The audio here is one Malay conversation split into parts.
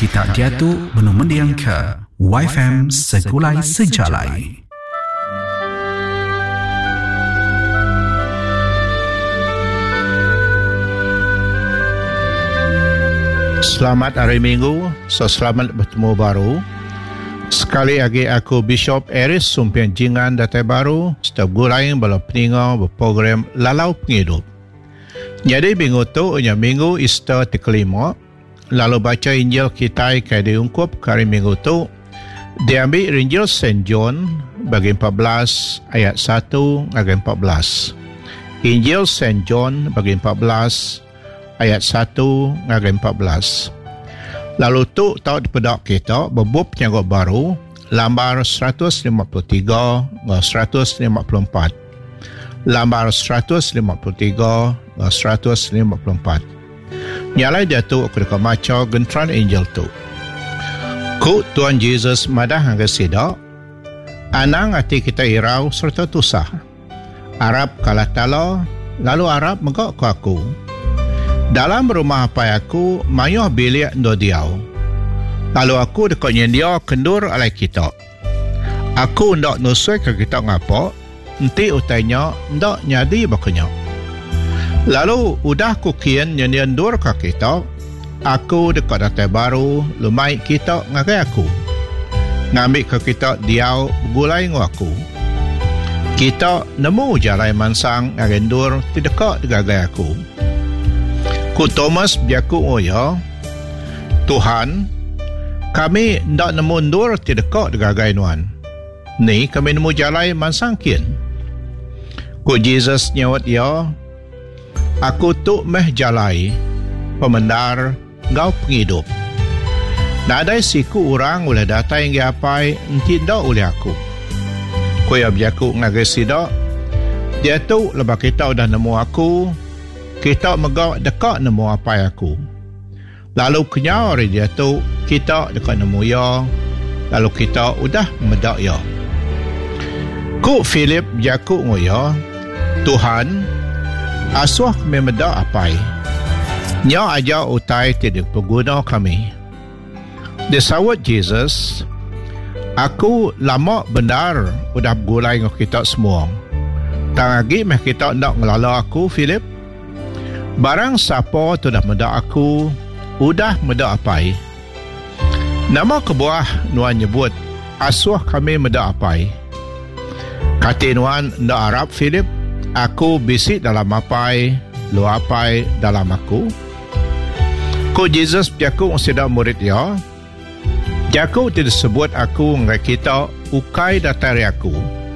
kita diatuk benu mendiang ke YFM Sekulai Sejalai. Selamat hari Minggu, selamat bertemu baru. Sekali lagi aku Bishop Eris Sumpian Jingan Datai Baru, setiap gulai bala peninga berprogram Lalau Penghidup. Jadi minggu tu, minggu Easter kelima, lalu baca Injil kita kaya diungkup kali minggu tu, diambil Injil St. John bagi 14 ayat 1 bagi 14. Injil St. John bagi 14 ayat 1 bagi 14. Lalu tu tahu dipedak kita berbub nyagok baru lambar 153 ke 154. Lambar 153 ke 154. Nyalai dia tu aku dekat maca gentran Injil tu. Ku Tuhan Yesus madah angka sidak, anang hati kita irau serta tusah. Arab kalah tala, lalu Arab megak ku aku. Dalam rumah apa aku, mayuh bilik ndo diau. Lalu aku dekat nyendia kendur alai kita. Aku ndak nusui ke kita ngapa, nanti utainya ndak nyadi bakanya. Lalu udah ku kian nyendur ke kita, aku dekat Datai Baru, lumai kita ngagai aku. Ngambil ke kita diau gulai ngaku. Kita nemu jalan mansang ngagendur tidak dekat aku. Ku Thomas biaku oya, Tuhan, kami ndak nemu ndur tidak degagai nuan. Ni kami nemu jalai mansangkin. Ku Jesus nyawat ya, aku tu meh jalai, pemendar ngau penghidup. Nadai siku orang oleh data yang gapai, nanti ndak oleh aku. Ku ya biaku ngagai sidak, dia tu lebah kita udah nemu aku, kita megak dekat nemu apa aku. Lalu kenyau hari dia tu, kita dekat nemu ya, lalu kita udah medak ya. Ku Philip jaku ngoya, Tuhan, asuh kami medak apai. Nya aja utai tidak pengguna kami. Disawat Jesus, aku lama benar udah gulai dengan kita semua. Tak lagi meh kita nak ngelala aku, Philip. Barang siapa tu dah medak aku, udah medak apai. Nama kebuah nuan nyebut, asuh kami medak apai. Kata nuan ndak Arab Philip, aku bisik dalam apai, lu apai dalam aku. Ku Jesus jaku sedang murid ya. Jaku tidak sebut aku ngai kita ukai datari aku.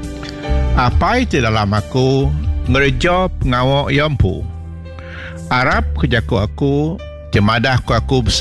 Apai di dalam aku, ngereja pengawak yampu. Arab kejaku aku, jemadah ku aku